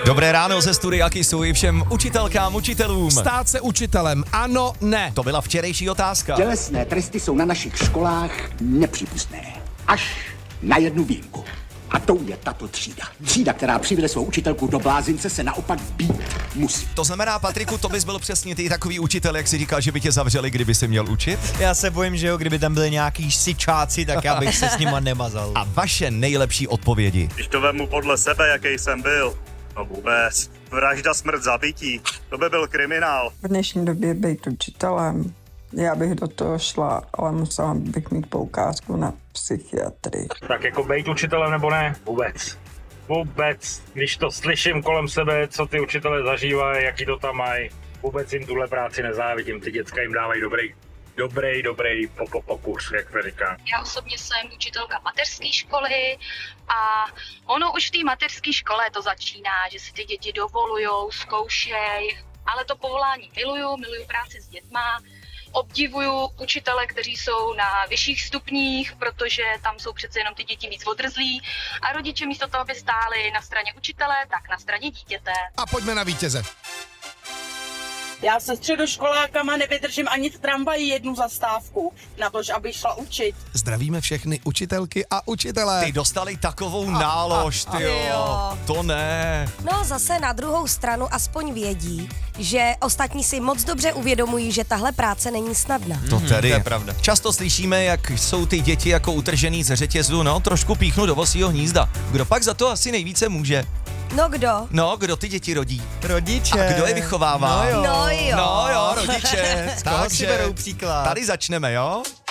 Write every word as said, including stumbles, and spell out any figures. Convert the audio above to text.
Dobré ráno ze studia Kisu i všem učitelkám, učitelům. Stát se učitelem, ano, ne. To byla včerejší otázka. Tělesné tresty jsou na našich školách nepřípustné. Až na jednu výjimku. A tou je tato třída. Třída, která přivede svou učitelku do blázince, se naopak být musí. To znamená, Patriku, to bys byl přesně ty takový učitel, jak si říkal, že by tě zavřeli, kdyby si měl učit? Já se bojím, že jo, kdyby tam byli nějaký sičáci, tak já bych se s nima nemazal. A vaše nejlepší odpovědi? Když to vemu podle sebe, jaký jsem byl, no vůbec. Vražda, smrt, zabití, to by byl kriminál. V dnešní době být učitelem, já bych do toho šla, ale musela bych mít poukázku na psychiatrii. Tak jako bejt učitelem nebo ne? Vůbec. Vůbec. Když to slyším kolem sebe, co ty učitelé zažívají, jaký to tam mají, vůbec jim tuhle práci nezávidím. Ty děcka jim dávají dobrý, dobrý, dobrý pokus, jak se říká. Já osobně jsem učitelka mateřské školy a ono už v té mateřské škole to začíná, že si ty děti dovolujou, zkoušej, ale to povolání miluju, miluju práci s dětma. Obdivuju učitele, kteří jsou na vyšších stupních, protože tam jsou přece jenom ty děti víc odrzlí a rodiče místo toho, aby stáli na straně učitele, tak na straně dítěte. A pojďme na vítěze. Já se středoškolákama nevydržím ani v tramvaji jednu zastávku, na to, aby šla učit. Zdravíme všechny učitelky a učitelé. Ty dostali takovou nálož, ty jo. To ne. No zase na druhou stranu aspoň vědí, že ostatní si moc dobře uvědomují, že tahle práce není snadná. To tedy. To je pravda. Často slyšíme, jak jsou ty děti jako utržený ze řetězu, no trošku píchnu do vosího hnízda. Kdo pak za to asi nejvíce může? No kdo? No, kdo ty děti rodí? Rodiče. A kdo je vychovává? No jo. No jo. No jo, rodiče. Z koho si berou příklad? Tady začneme, jo?